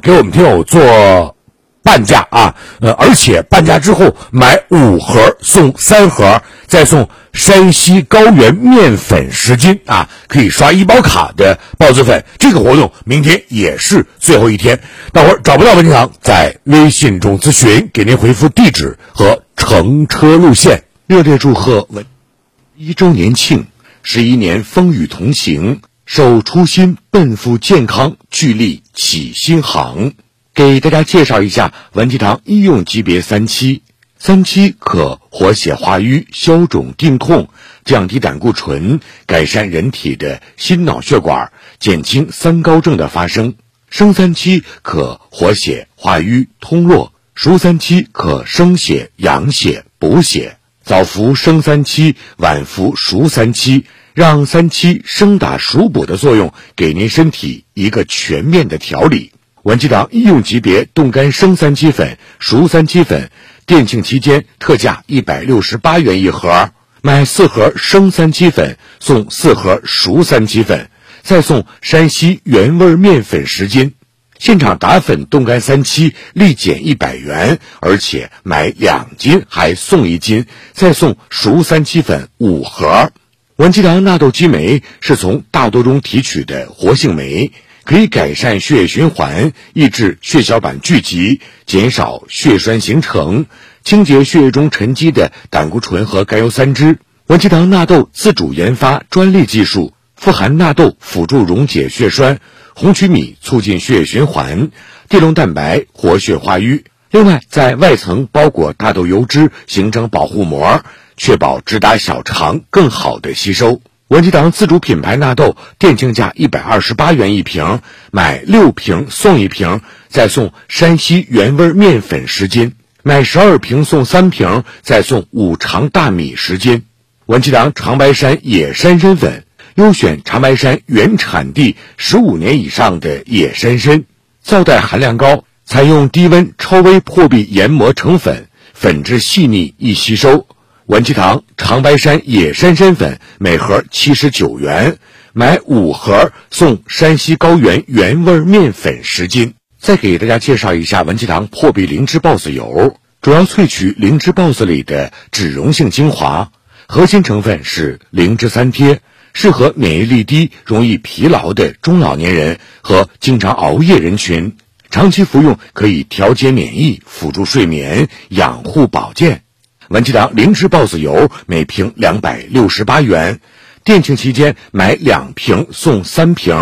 给我们听友做半价啊，而且半价之后买5盒送3盒，再送山西高原面粉10斤啊，可以刷医保卡的孢子粉。这个活动明天也是最后一天，大伙儿找不到文集堂，在微信中咨询，给您回复地址和乘车路线。 热烈祝贺文1周年庆，11年风雨同行，守初心，奔赴健康，聚力启新航。给大家介绍一下文集堂医用级别3期。3期可活血化瘀、消肿定痛，降低胆固醇，改善人体的心脑血管，减轻3高症的发生。生3期可活血化瘀通络，熟3期可生血养血补血。早服生3期，晚服熟3期，让3期生打熟补的作用给您身体一个全面的调理。文集堂医用级别冻干生3期粉、熟3期粉，店庆期间特价168元一盒，买4盒生3期粉送4盒熟3期粉，再送山西原味面粉10斤。现场打粉冻干3期立减100元，而且买2斤还送1斤，再送熟3期粉5盒。文集堂纳豆激酶是从大豆中提取的活性酶，可以改善血液循环，抑制血小板聚集，减少血栓形成，清洁血液中沉积的胆固醇和甘油三酯。文集堂纳豆自主研发专利技术，富含纳豆辅助溶解血栓，红曲米促进血液循环，地龙蛋白活血化瘀。另外，在外层包裹大豆油脂，形成保护膜，确保直达小肠更好的吸收。文集堂自主品牌纳豆店庆价128元一瓶，买6瓶送1瓶，再送山西原味面粉10斤，买12瓶送3瓶，再送五常大米10斤。文集堂长白山野山参粉，优选长白山原产地15年以上的野山参，皂带含量高，采用低温超微破壁研磨成粉，粉质细腻易吸收。文集堂长白山野山参粉每盒79元，买5盒送山西高原原味面粉10斤。再给大家介绍一下文集堂破壁灵芝孢子油，主要萃取灵芝孢子里的脂溶性精华，核心成分是灵芝3萜，适合免疫力低、容易疲劳的中老年人和经常熬夜人群，长期服用可以调节免疫、辅助睡眠、养护保健。文集堂灵芝孢子油每瓶268元，店庆期间买2瓶送3瓶，